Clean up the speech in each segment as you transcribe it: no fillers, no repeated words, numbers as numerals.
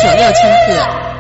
赫。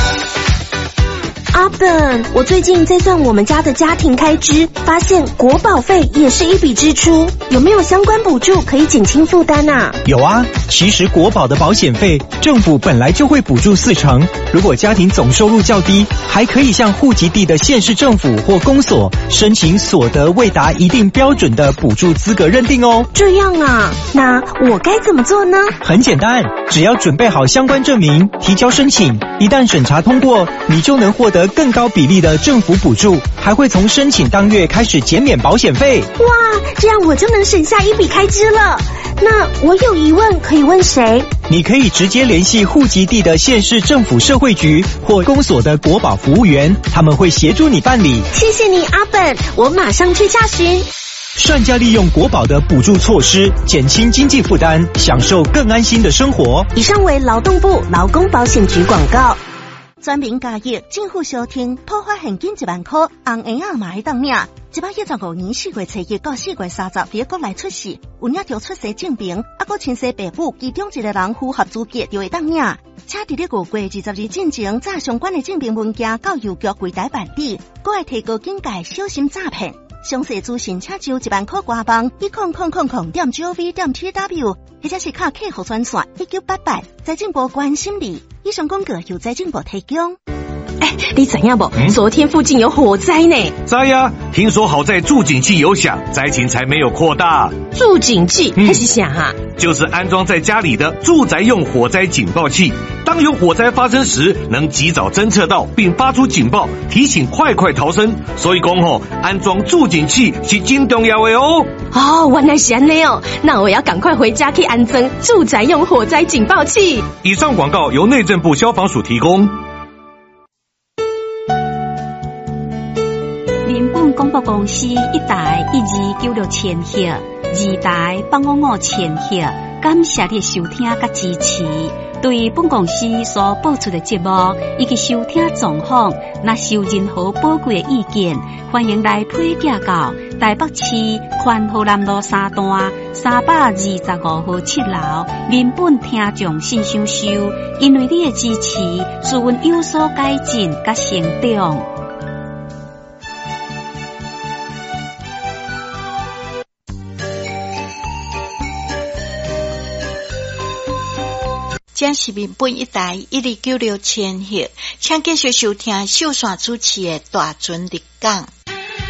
阿本，我最近在算我们家的家庭开支，发现国保费也是一笔支出，有没有相关补助可以减轻负担啊？ 有啊，其实国保的保险费，政府本来就会补助40%，如果家庭总收入较低，还可以向户籍地的县市政府或公所申请所得未达一定标准的补助资格认定哦。 这样啊，那我该怎么做呢？ 很简单，只要准备好相关证明，提交申请，一旦审查通过，你就能获得更高比例的政府补助，还会从申请当月开始减免保险费。 哇，这样我就能省下一笔开支了。那我有疑问可以问谁？ 你可以直接联系户籍地的县市政府社会局或公所的国保服务员，他们会协助你办理。 谢谢你，阿本，我马上去查询。 善加利用国保的补助措施，减轻经济负担，享受更安心的生活。 以上为劳动部劳工保险局广告。全民加益，政府小厅普发现金1万块，红婴仔嘛会当领。115年4月7日到4月30日，国内出世，有领着出生证明，还亲生爸母其中一个人符合资格就会当领。且伫咧5月20日进前，载相关的证明文件到邮局柜台办理，还会提高警戒，小心诈骗。详细资讯请就1万块官网10000.gov.tw， 或者是卡客服专线1988，财政部关心你。以上广告由财政部提供。你知影不？昨天附近有火灾呢。 知呀，听说好在住警器有响，灾情才没有扩大。 住警器还是啥啊？ 就是安装在家里的住宅用火灾警报器，当有火灾发生时，能及早侦测到并发出警报，提醒快逃生。所以讲安装住警器是真重要的哦。 哦，原来是这样哦，那我要赶快回家去安装住宅用火灾警报器。 以上广告由内政部消防署提供。 人本广播公司1台1296千赫，2台855千赫，感谢你的收听甲支持。对本公司所播出的节目以及收听状况，若有任何宝贵的意见，欢迎来批寄到台北市宽和南路3段325号7楼人本听众信箱收。因为你的支持，使阮有所改进甲成长。 这是民本1台1296千赫，请继续收听秀线主持的大船入港。